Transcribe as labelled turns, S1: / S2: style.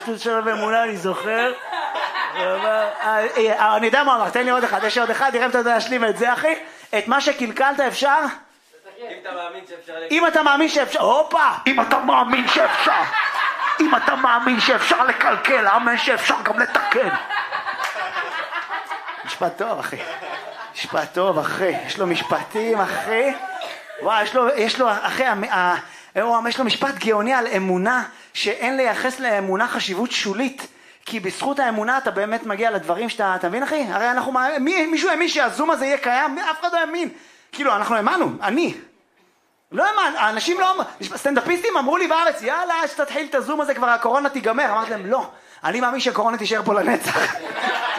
S1: של אמונה, אני זוכר. אני יודע מה אמר, תן לי עוד אחד, יש עוד אחד, נראה אם אתה יודע להשלים את זה, אחי. את מה שקלקלת אפשר?
S2: אם אתה מאמין שאפשר...
S1: אם אתה מאמין שאפשר... הופה! אם אתה מאמין שאפשר! אם אתה מאמין שאפשר לקלקל, אמן שאפשר גם לתקן. משפט טוב, אחי. משפט טוב, אחי. יש לו משפטים, אחי. וואי, יש לו, אחי, יש לו משפט גאוני על אמונה, שאין לייחס לאמונה חשיבות שולית. כי בזכות האמונה אתה באמת מגיע לדברים שאתה, אתה מבין, אחי? הרי אנחנו, מישהו האמין שהזום הזה יהיה קיים? אף אחד לא האמין. כאילו, אנחנו האמנו, אני. לא האמן, האנשים לא, סטנדאפיסטים אמרו לי בארץ, יאללה, שתתחיל את הזום הזה, כבר הקורונה תיגמר. אמרתי להם, לא, אני מאמין שהקורונה תישאר פה לנצח.